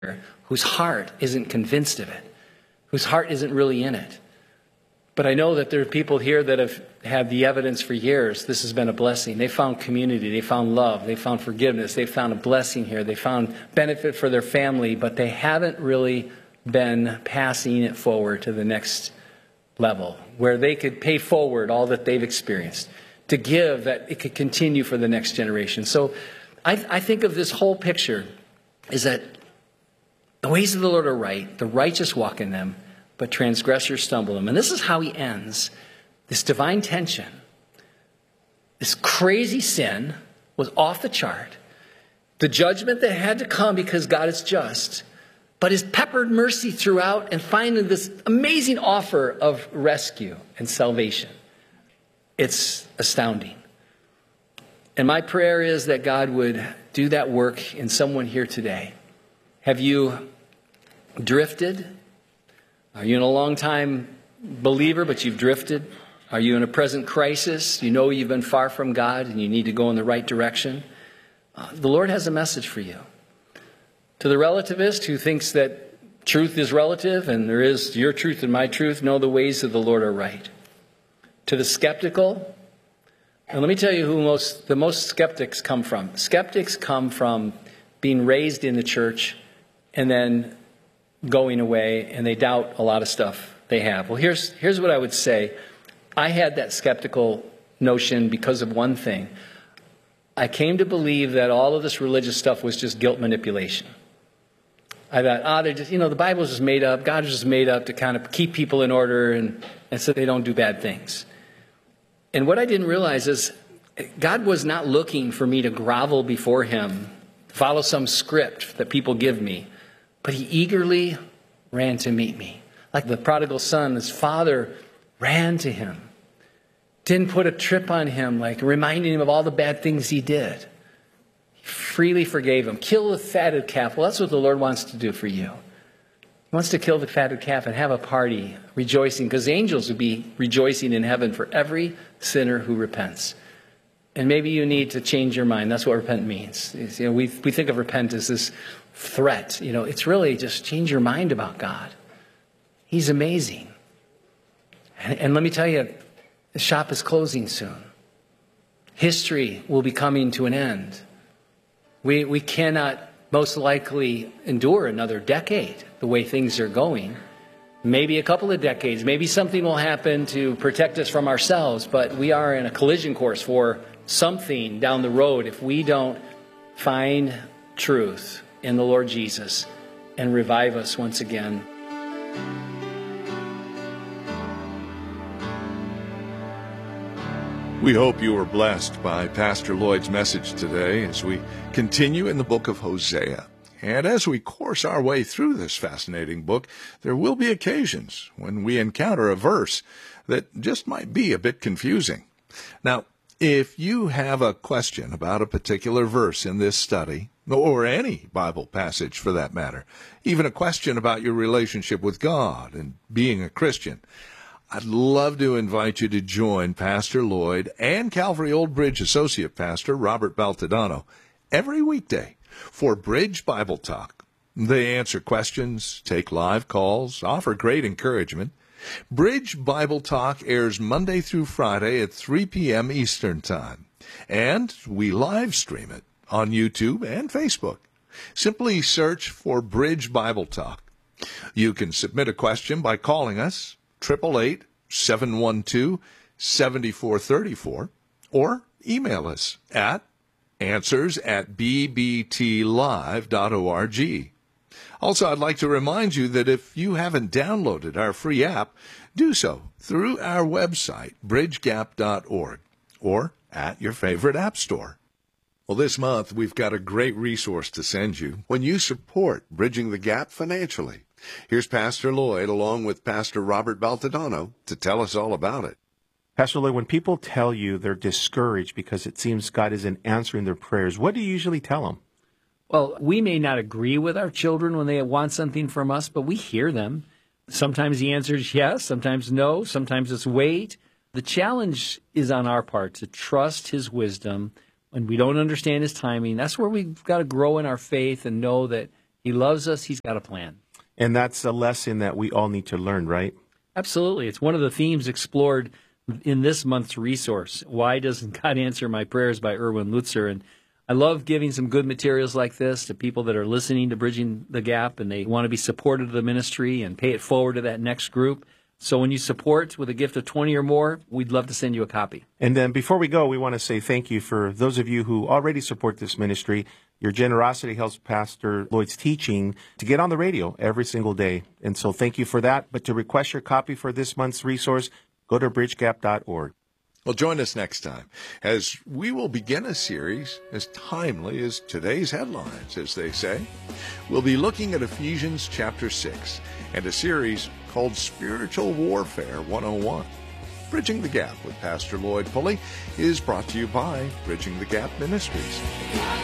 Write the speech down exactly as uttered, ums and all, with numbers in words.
whose heart isn't convinced of it, whose heart isn't really in it. But I know that there are people here that have had the evidence for years. This has been a blessing. They found community. They found love. They found forgiveness. They found a blessing here. They found benefit for their family, but they haven't really been passing it forward to the next level where they could pay forward all that they've experienced to give that it could continue for the next generation. So I, I think of this whole picture is that the ways of the Lord are right. The righteous walk in them, but transgressors stumble them. And this is how he ends this divine tension. This crazy sin was off the chart. The judgment that had to come because God is just, but his peppered mercy throughout, and finally this amazing offer of rescue and salvation. It's astounding. And my prayer is that God would do that work in someone here today. Have you drifted? Are you in a long-time believer, but you've drifted? Are you in a present crisis? You know you've been far from God and you need to go in the right direction? Uh, the Lord has a message for you. To the relativist who thinks that truth is relative and there is your truth and my truth, no, the ways of the Lord are right. To the skeptical, and let me tell you who most the most skeptics come from. Skeptics come from being raised in the church and then going away, and they doubt a lot of stuff they have. Well, here's here's what I would say. I had that skeptical notion because of one thing. I came to believe that all of this religious stuff was just guilt manipulation. I thought, ah, oh, just, you know, the Bible is just made up. God is just made up to kind of keep people in order and, and so they don't do bad things. And what I didn't realize is God was not looking for me to grovel before him, follow some script that people give me. But he eagerly ran to meet me. Like the prodigal son, his father ran to him. Didn't put a trip on him, like reminding him of all the bad things he did. He freely forgave him. Kill the fatted calf. Well, that's what the Lord wants to do for you. He wants to kill the fatted calf and have a party, rejoicing, because angels would be rejoicing in heaven for every sinner who repents. And maybe you need to change your mind. That's what repent means. It's, you know, we we think of repent as this threat. You know, it's really just change your mind about God. He's amazing. And, and let me tell you, the shop is closing soon. History will be coming to an end. We we cannot most likely endure another decade the way things are going. Maybe a couple of decades. Maybe something will happen to protect us from ourselves. But we are in a collision course for something down the road if we don't find truth in the Lord Jesus and revive us once again. We hope you were blessed by Pastor Lloyd's message today as we continue in the book of Hosea. And as we course our way through this fascinating book, there will be occasions when we encounter a verse that just might be a bit confusing. Now, if you have a question about a particular verse in this study, or any Bible passage for that matter, even a question about your relationship with God and being a Christian, I'd love to invite you to join Pastor Lloyd and Calvary Old Bridge Associate Pastor Robert Baltodano every weekday for Bridge Bible Talk. They answer questions, take live calls, offer great encouragement. Bridge Bible Talk airs Monday through Friday at three p.m. Eastern Time, and we live stream it on YouTube and Facebook. Simply search for Bridge Bible Talk. You can submit a question by calling us, eight eight eight, seven one two, seven four three four, or email us at answers at b b t live dot org. Also, I'd like to remind you that if you haven't downloaded our free app, do so through our website, bridge gap dot org, or at your favorite app store. Well, this month, we've got a great resource to send you when you support Bridging the Gap financially. Here's Pastor Lloyd along with Pastor Robert Baltodano to tell us all about it. Pastor Lloyd, when people tell you they're discouraged because it seems God isn't answering their prayers, what do you usually tell them? Well, we may not agree with our children when they want something from us, but we hear them. Sometimes the answer is yes, sometimes no, sometimes it's wait. The challenge is on our part to trust his wisdom when we don't understand his timing. That's where we've got to grow in our faith and know that He loves us. He's got a plan. And that's a lesson that we all need to learn, right? Absolutely. It's one of the themes explored in this month's resource. Why Doesn't God Answer My Prayers by Erwin Lutzer. And I love giving some good materials like this to people that are listening to Bridging the Gap and they want to be supportive of the ministry and pay it forward to that next group. So when you support with a gift of twenty or more, we'd love to send you a copy. And then before we go, we want to say thank you for those of you who already support this ministry. Your generosity helps Pastor Lloyd's teaching to get on the radio every single day. And so thank you for that. But to request your copy for this month's resource, go to bridge gap dot org. Well, join us next time as we will begin a series as timely as today's headlines, as they say. We'll be looking at Ephesians chapter six and a series called Spiritual Warfare one oh one. Bridging the Gap with Pastor Lloyd Pulley is brought to you by Bridging the Gap Ministries.